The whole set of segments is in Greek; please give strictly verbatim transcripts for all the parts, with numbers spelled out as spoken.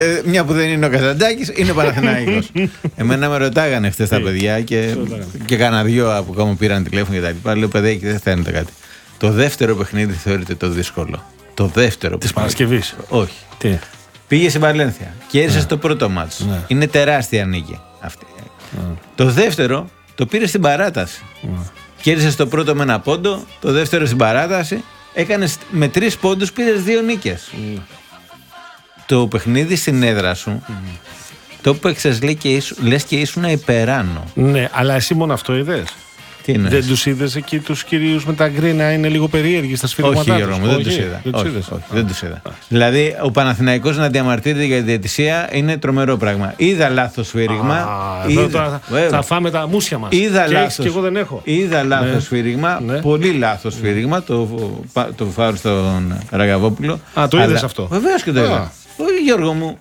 Ε, μια που δεν είναι ο Καζαντζάκης, είναι ο Παναθηναϊκός. Εμένα με ρωτάγανε χτες τα παιδιά και, και κάνα δυο από κόμμα πήραν τηλέφωνο και τα λοιπά. Λέω, παιδάκι, δεν θέλετε κάτι. Το δεύτερο παιχνίδι θεωρείται το δύσκολο. Το δεύτερο. Της Παρασκευής. Όχι. Τι? Πήγε σε Βαλένθια. Κέρδισε ναι. το πρώτο μάτς. Ναι. Είναι τεράστια νίκη αυτή. Ναι. Το δεύτερο το πήρε στην παράταση. Ναι. Κέρδισε το πρώτο με ένα πόντο. Το δεύτερο στην παράταση. Έκανε με τρεις πόντους, πήρε δύο νίκες. Ναι. Το παιχνίδι στην έδρα σου. Mm. Το έπαιξες λες και ήσουν υπεράνω. Ναι, αλλά εσύ μόνο αυτό είδες. Τι είναι. Δεν τους είδες εκεί τους κυρίους με τα γκρι να είναι λίγο περίεργοι στα σφυρίγματά τους? Όχι, Γιώργο, δεν τους είδα. Δεν τους όχι, όχι, δεν τους είδα. Δηλαδή, ο Παναθηναϊκός να διαμαρτύρεται για τη διαιτησία είναι τρομερό πράγμα. Είδα λάθος σφύριγμα. Είδα... Τώρα θα, θα φάμε τα μουσια μας. Είδα και λάθος, και εγώ δεν έχω. Είδα λάθος ναι. σφύριγμα. Ναι. Πολύ λάθος σφύριγμα. Ναι. Το, το φάουλ στον Ραγαβόπουλο. Α, το είδες αυτό? Βεβαίως και το είδα. Όχι, Γιώργο μου.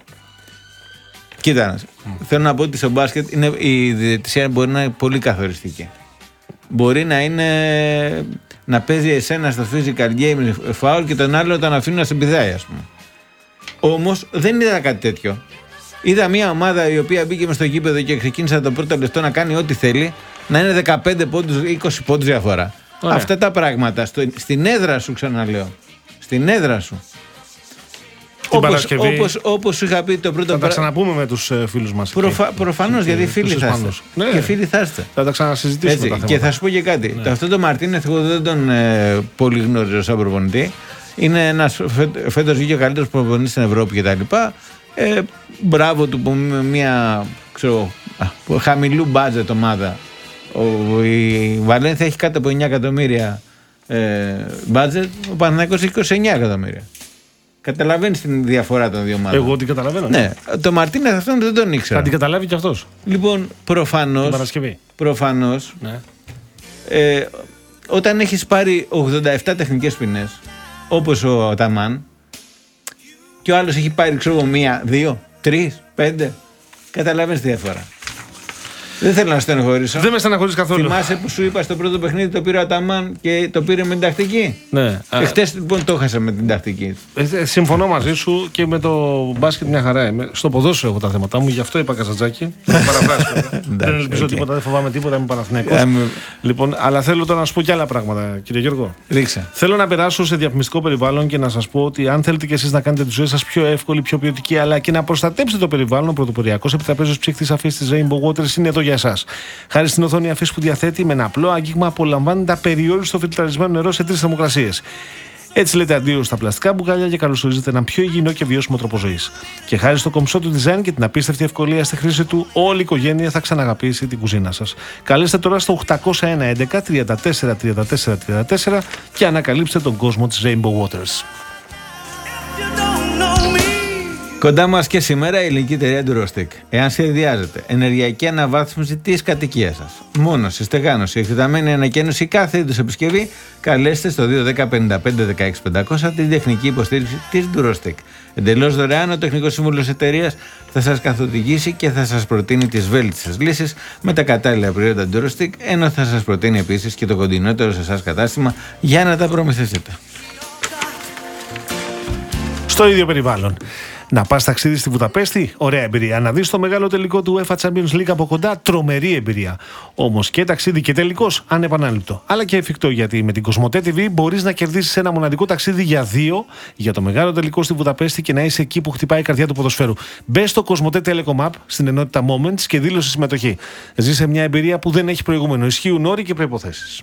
Κοίτα, mm. θέλω να πω ότι στο μπάσκετ είναι, η διαιτησία μπορεί να είναι πολύ καθοριστική. Μπορεί να είναι να παίζει εσένα στο physical game foul και τον άλλο τον αφήνει να σε πηδάει, ας πούμε. Όμως δεν είδα κάτι τέτοιο. Είδα μια ομάδα η οποία μπήκε μες στο γήπεδο και ξεκίνησε το πρώτο λεπτό να κάνει ό,τι θέλει, να είναι δεκαπέντε πόντους, είκοσι πόντους διαφορά. Ωραία. Αυτά τα πράγματα στο, στην έδρα σου, ξαναλέω. Στην έδρα σου. Όπως, όπως, όπως σου είχα πει το πρώτο. Θα τα ξαναπούμε με τους ε, φίλους μας. Προφα, προφανώς, γιατί φίλοι θα είστε. Ναι. Και φίλοι θα είστε. Θα τα ξανασυζητήσουμε. Τα και θα σου πω και κάτι. Ναι. Αυτό το Μαρτίνεθ, εγώ δεν τον ε, πολύ γνώριζα σαν προπονητή. Είναι ένας φέτος βγήκε ο καλύτερος προπονητής στην Ευρώπη κτλ. Ε, μπράβο του που με μια ξέρω, χαμηλού μπάτζετ ομάδα. Ο, η Βαλένθια έχει κάτω από εννιά εκατομμύρια μπάτζετ, ο Παναθηναϊκός έχει είκοσι εννιά εκατομμύρια. Καταλαβαίνεις την διαφορά των δύο ομάδων. Εγώ την καταλαβαίνω. Ναι. Το Μαρτίνεθ αυτόν δεν τον ήξερα. Θα την καταλάβει κι αυτός. Λοιπόν, προφανώς. Την Παρασκευή. Προφανώς. Ναι. Ε, όταν έχεις πάρει ογδόντα επτά τεχνικές ποινές, όπως ο Αταμάν, και ο άλλος έχει πάρει, ξέρω, μία, δύο, τρεις, πέντε, καταλαβαίνεις τη διαφορά. Δεν θέλω να στενοχωρήσω. Δεν με στενοχωρείς καθόλου. Θυμάσαι που σου είπα στο πρώτο παιχνίδι το πήρε ο Αταμάν και το πήρε με την τακτική. Ναι. Εχθές λοιπόν το έχασα με την τακτική. Ε, συμφωνώ μαζί σου και με το μπάσκετ μια χαρά είμαι. Στο ποδόσφαιρο έχω τα θέματα μου, γι' αυτό είπα Καζαντζάκη. Δεν ελπίζω τίποτα, δεν φοβάμαι τίποτα, είμαι Παναθηναϊκός. Λοιπόν, αλλά θέλω τώρα να σου πω και άλλα πράγματα, κύριε Γιώργο. Ρίξε. Θέλω να περάσω σε διαφημιστικό περιβάλλον και να σας πω ότι αν θέλετε κι εσείς να κάνετε τη ζωή σας πιο εύκολη, πιο ποιοτική, αλλά και να προστατέψετε το περιβάλλον, ο πρωτοποριακός επιτραπέζιος ψύχτης αφής της Rainbow Waters είναι εδώ για εσάς. Χάρη στην οθόνη αφής που διαθέτει, με ένα απλό άγγιγμα απολαμβάνετε απεριόριστο φιλτραρισμένο νερό σε τρεις θερμοκρασίες. Έτσι λέτε αντίο στα πλαστικά μπουκάλια και καλωσορίζετε έναν πιο υγιεινό και βιώσιμο τρόπο ζωής. Και χάρη στο κομψό του design και την απίστευτη ευκολία στη χρήση του, όλη η οικογένεια θα ξαναγαπήσει την κουζίνα σας. Καλέστε τώρα στο οκτακόσια ένα έντεκα τριάντα τέσσερα τριάντα τέσσερα τριάντα τέσσερα και ανακαλύψτε τον κόσμο της Rainbow Waters. Κοντά μας και σήμερα η ελληνική εταιρεία Durostic. Εάν σχεδιάζετε ενεργειακή αναβάθμιση της κατοικίας σας, μόνωση, στεγάνωση, εκτεταμένη ανακαίνωση, κάθε είδους επισκευή, καλέστε στο δύο ένα μηδέν πέντε πέντε ένα έξι πεντακόσια την τεχνική υποστήριξη της Durostic. Εντελώς δωρεάν, ο τεχνικός σύμβουλος εταιρείας θα σας καθοδηγήσει και θα σας προτείνει τις βέλτιστες λύσεις με τα κατάλληλα προϊόντα Durostic, ενώ θα σας προτείνει επίσης και το κοντινότερο σε εσάς κατάστημα για να τα προμηθευτείτε. Στο ίδιο περιβάλλον. Να πας ταξίδι στη Βουδαπέστη, ωραία εμπειρία. Να δεις το μεγάλο τελικό του UEFA Champions League από κοντά, τρομερή εμπειρία. Όμως και ταξίδι και τελικός ανεπανάληπτο. Αλλά και εφικτό, γιατί με την Κοσμοτέ τι βι μπορείς να κερδίσεις ένα μοναδικό ταξίδι για δύο για το μεγάλο τελικό στη Βουδαπέστη και να είσαι εκεί που χτυπάει η καρδιά του ποδοσφαίρου. Μπες στο Κοσμοτέ Telecom App στην ενότητα Moments και δήλωσε συμμετοχή. Ζήσε μια εμπειρία που δεν έχει προηγούμενο. Ισχύουν όροι και προϋποθέσεις.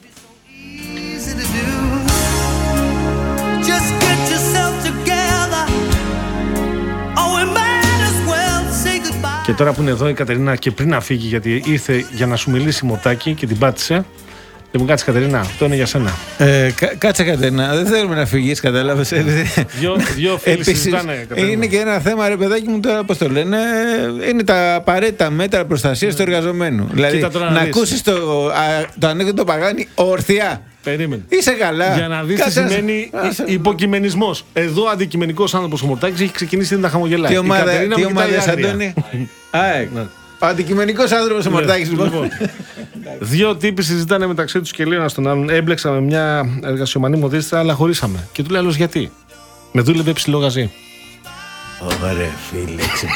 Και τώρα που είναι εδώ η Κατερίνα και πριν να φύγει, γιατί ήρθε για να σου μιλήσει μοτάκι και την πάτησε. Δεν μου κάτσε, Κατερίνα, αυτό είναι για σένα. Ε, κα, κάτσε, Κατερίνα, δεν θέλουμε να φύγεις, κατάλαβες. Δυο, δυο φίλοι συζητάνε, Κατερίνα. Είναι και ένα θέμα, ρε παιδάκι μου, τώρα πώς το λένε, είναι τα απαραίτητα μέτρα προστασίας του εργαζομένου. Δηλαδή, να, να ακούσεις το, το ανέκδοτο Παγάνη ορθιά. Περίμενε. Είσαι καλά. Για να δεις τι σημαίνει υποκειμενισμός. Εδώ ο αντικειμενικός άνθρωπος ο Μορτάκης έχει ξεκινήσει να χαμογελάει. Τι ομάδα, τι ομάδα Αντώνη. ΑΕΚ. Ο αντικειμενικός άνθρωπος ο Μορτάκης, λοιπόν. Δύο τύποι συζητάνε μεταξύ τους και λέει ένας τον άλλον. Έμπλεξαμε μια εργασιομανή μοδίστρα, αλλά χωρίσαμε. Και του λέει άλλος γιατί. Με δούλευε ψηλό γαζί. Ωραία φίλε,